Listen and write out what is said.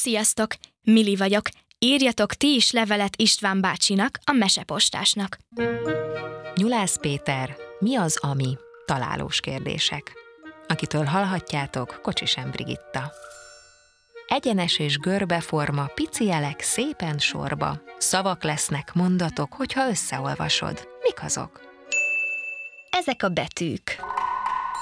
Sziasztok! Mili vagyok. Írjatok ti is levelet István bácsinak, a mesepostásnak. Nyulász Péter, mi az ami? Találós kérdések. Akitől hallhatjátok, Kocsisem Brigitta. Egyenes és görbeforma, pici jelek szépen sorba. Szavak lesznek, mondatok, hogyha összeolvasod. Mik azok? Ezek a betűk.